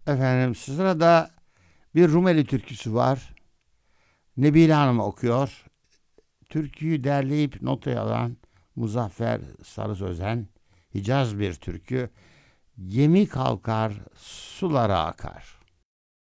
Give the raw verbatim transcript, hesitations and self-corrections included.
Efendim sırada bir Rumeli türküsü var. Nebile Hanım okuyor. Türküyü derleyip notaya alan Muzaffer Sarı Sözen. Hicaz bir türkü. Gemi kalkar, sulara akar.